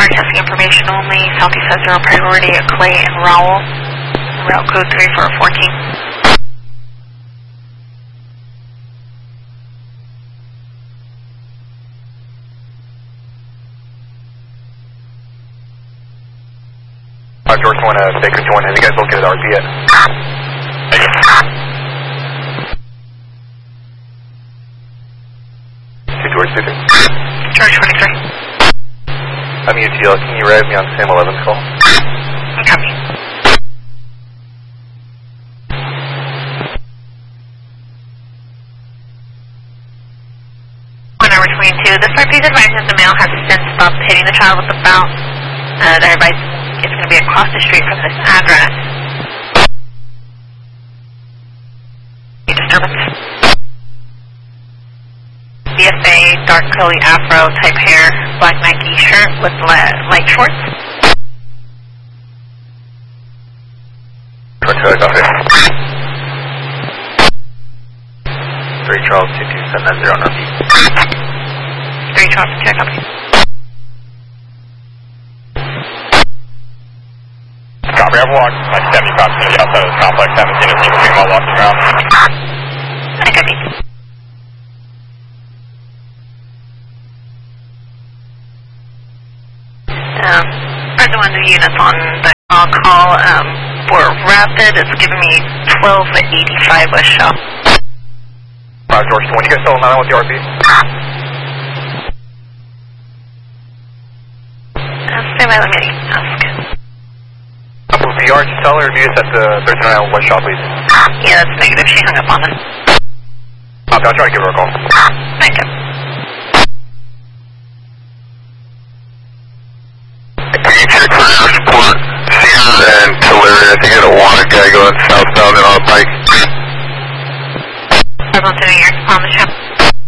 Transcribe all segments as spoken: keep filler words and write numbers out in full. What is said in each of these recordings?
broadcasting information only. Southeast has zero priority at Clay and Rowell. Route code three four fourteen. Uh, George one, uh, Baker join in. You guys located R P yet? Two George, two three. George twenty-three. I'm U T L. Can you arrive me on Sam eleven call? Copy. One hour twenty-two. This part, please advise that the male has since stopped hitting the child with the bounce. Uh, the advice is going to be across the street from this address. Disturbance. B S A, dark curly afro type hair, black Nike shirt with light shorts. Okay. Three Charles two two send that zero on R P. Three Charles, check up. Copy, I've walked like seventy proximity outside of this complex. Haven't seen a single female walking around. I copy. Um, for the one of the units on the call, call um, for Rapid, it's giving me twelve eighty-five West Shell. Uh, George, when you guys still nine with the R P? Uh, stay by, let me ask. Uh, V R, just tell her to use at the thirty-nine West Shaw, please. Yeah, that's negative. She hung up on us. Copy, I'll try to give her a call. Thank you. Can you check for support? Cedar and Tulare, I think I had a wanted guy going southbound and on a bike. Everyone's doing your on the shop.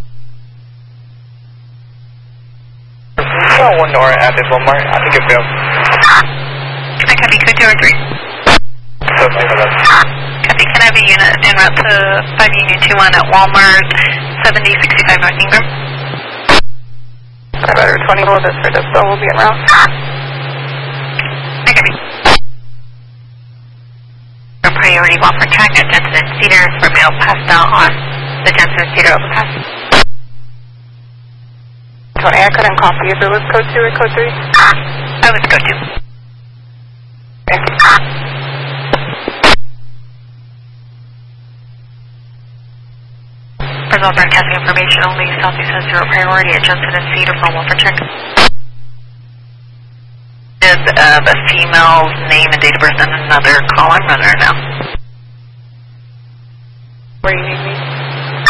Oh, one door at this Walmart. I think it failed. I copy, code two or three. So, Copy, can I have a unit en route to five Union two one at Walmart, seventy sixty-five North Ingram? I better twenty below this for this, so we'll be en route. I copy. A priority Walmart track at Jensen and Cedar for mail passed out on the Jensen and Cedar overpass. Tony, I couldn't copy if it was code two or code three. I was code two. Okay. For all broadcasting information only, Southeast has zero priority at Jensen and Cedar for Walmart track. Is uh, the female's name and date of birth and another call. I'm running her now. Where you need me?